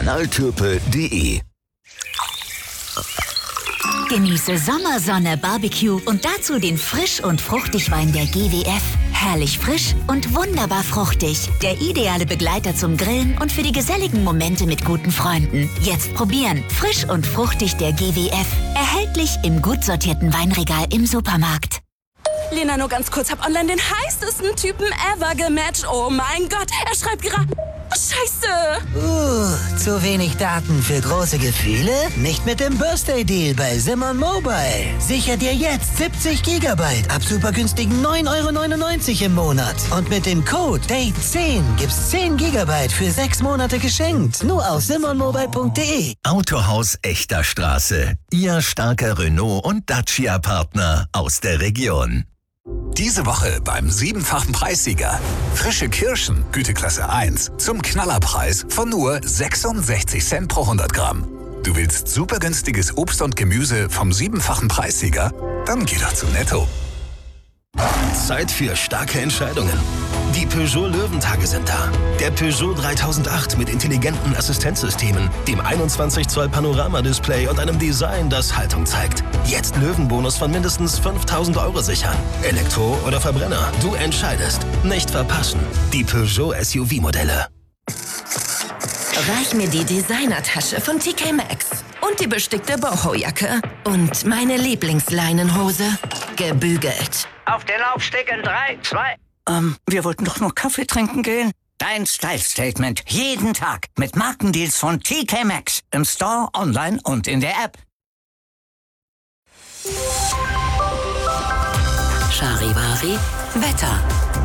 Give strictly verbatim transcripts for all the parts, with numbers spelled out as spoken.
kanaltürpe punkt de. Genieße Sommersonne, Barbecue und dazu den Frisch- und Fruchtigwein der G W F. Herrlich frisch und wunderbar fruchtig. Der ideale Begleiter zum Grillen und für die geselligen Momente mit guten Freunden. Jetzt probieren. Frisch und fruchtig der G W F. Erhältlich im gut sortierten Weinregal im Supermarkt. Lena, nur ganz kurz, hab online den heißesten Typen ever gematcht. Oh mein Gott, er schreibt gerade... Oh, Scheiße! Uh, zu wenig Daten für große Gefühle? Nicht mit dem Birthday-Deal bei Simon Mobile. Sicher dir jetzt siebzig Gigabyte ab super günstigen neun Euro neunundneunzig im Monat. Und mit dem Code Date zehn gibt's zehn Gigabyte für sechs Monate geschenkt. Nur auf simon mobile punkt de. Autohaus Echter Straße. Ihr starker Renault- und Dacia-Partner aus der Region. Diese Woche beim siebenfachen Preissieger. Frische Kirschen, Güteklasse eins, zum Knallerpreis von nur sechsundsechzig Cent pro hundert Gramm. Du willst super günstiges Obst und Gemüse vom siebenfachen Preissieger? Dann geh doch zu Netto. Zeit für starke Entscheidungen. Die Peugeot Löwentage sind da. Der Peugeot dreitausendacht mit intelligenten Assistenzsystemen, dem einundzwanzig Zoll Panoramadisplay und einem Design, das Haltung zeigt. Jetzt Löwenbonus von mindestens fünftausend Euro sichern. Elektro oder Verbrenner, du entscheidest. Nicht verpassen. Die Peugeot S U V-Modelle. Reich mir die Designertasche von T K Maxx und die bestickte Boho-Jacke und meine Lieblingsleinenhose, gebügelt. Auf den Laufsteg in drei, zwei... Ähm, wir wollten doch nur Kaffee trinken gehen. Dein Style-Statement jeden Tag mit Markendeals von T K Maxx im Store, online und in der App. Charivari Wetter.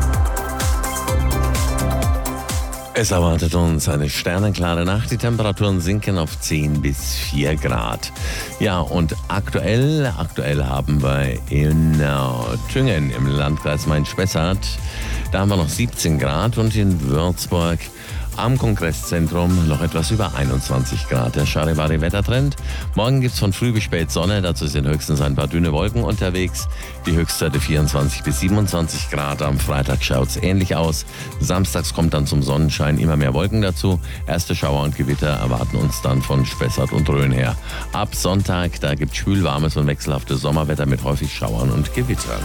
Es erwartet uns eine sternenklare Nacht. Die Temperaturen sinken auf zehn bis vier Grad. Ja, und aktuell, aktuell haben wir in äh, Thüngen im Landkreis Main-Spessart, da haben wir noch siebzehn Grad und in Würzburg am Kongresszentrum noch etwas über einundzwanzig Grad. Der Charivari-Wettertrend. Morgen gibt es von früh bis spät Sonne, dazu sind höchstens ein paar dünne Wolken unterwegs. Die Höchstwerte vierundzwanzig bis siebenundzwanzig Grad. Am Freitag schaut es ähnlich aus. Samstags kommt dann zum Sonnenschein immer mehr Wolken dazu. Erste Schauer und Gewitter erwarten uns dann von Spessart und Rhön her. Ab Sonntag, da gibt es schwülwarmes und wechselhaftes Sommerwetter mit häufig Schauern und Gewittern.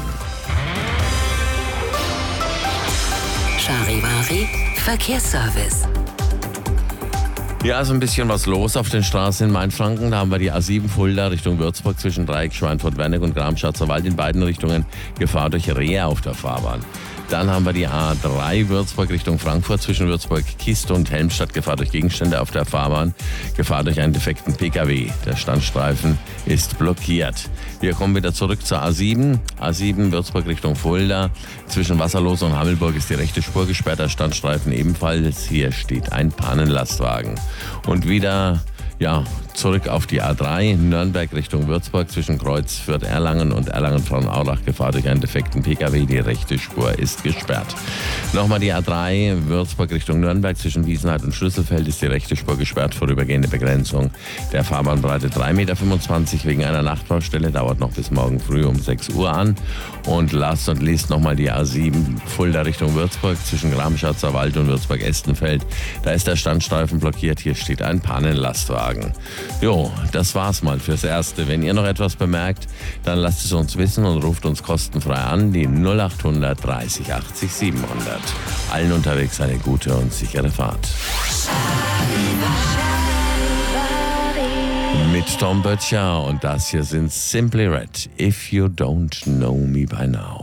Charivari Verkehrsservice. Ja, ist ein bisschen was los auf den Straßen in Mainfranken. Da haben wir die A sieben Fulda Richtung Würzburg zwischen Dreieck, Schweinfurt-Wernig und Gram-Schatzer Wald in beiden Richtungen. Gefahr durch Rehe auf der Fahrbahn. Dann haben wir die A drei Würzburg Richtung Frankfurt zwischen Würzburg, Kiste und Helmstadt. Gefahr durch Gegenstände auf der Fahrbahn. Gefahr durch einen defekten P K W. Der Standstreifen ist blockiert. Wir kommen wieder zurück zur A sieben. A sieben Würzburg Richtung Fulda. Zwischen Wasserlos und Hammelburg ist die rechte Spur gesperrt. Der Standstreifen ebenfalls. Hier steht ein Pannenlastwagen. Und wieder... Ja, zurück auf die A drei, Nürnberg Richtung Würzburg zwischen Kreuz Fürth-Erlangen und Erlangen-Frauenaurach. Gefahr durch einen defekten P K W, die rechte Spur ist gesperrt. Nochmal die A drei, Würzburg Richtung Nürnberg zwischen Wiesenheit und Schlüsselfeld ist die rechte Spur gesperrt, vorübergehende Begrenzung. Der Fahrbahnbreite drei Komma fünfundzwanzig Meter wegen einer Nachtbaustelle, dauert noch bis morgen früh um sechs Uhr an. Und last und least nochmal die A sieben, Fulda Richtung Würzburg zwischen Gram-Schatzer Wald und Würzburg-Estenfeld. Da ist der Standstreifen blockiert, hier steht ein Pannenlastwagen. Jo, das war's mal fürs Erste. Wenn ihr noch etwas bemerkt, dann lasst es uns wissen und ruft uns kostenfrei an, die null acht hundert dreißig achtzig siebenhundert. Allen unterwegs eine gute und sichere Fahrt. Mit Tom Böttcher und das hier sind Simply Red. If you don't know me by now.